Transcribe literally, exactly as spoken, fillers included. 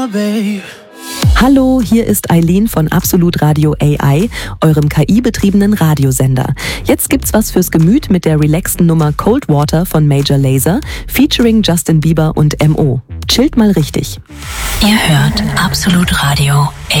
Hallo, hier ist Eileen von Absolut Radio A I, eurem K I-betriebenen Radiosender. Jetzt gibt's was fürs Gemüt mit der relaxten Nummer Cold Water von Major Lazer, featuring Justin Bieber und M O. Chillt mal richtig. Ihr hört Absolut Radio A I.